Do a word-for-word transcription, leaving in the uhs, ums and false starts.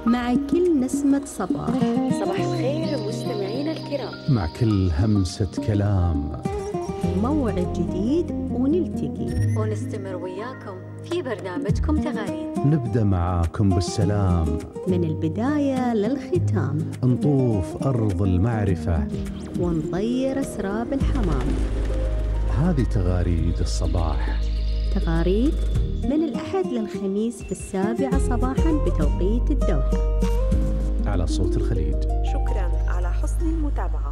مع كل نسمة صباح. صباح الخير مستمعينا الكرام، مع كل همسة كلام، موعد جديد ونلتقي ونستمر وياكم في برنامجكم تغاريد. نبدأ معاكم بالسلام، من البداية للختام، نطوف أرض المعرفة ونطير أسراب الحمام. هذه تغاريد الصباح، تغاريد من الأحد للخميس في السابعة صباحا بتوقيت الدوحة، على صوت الخليج. شكرا على حسن المتابعة.